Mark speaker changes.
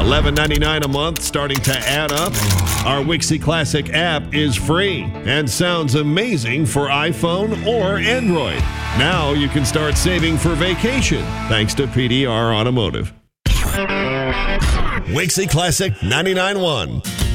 Speaker 1: $11.99 a month, starting to add up. Our Wixie Classic app is free and sounds amazing for iPhone or Android. Now you can start saving for vacation thanks to PDR Automotive. Wixie Classic 99.1.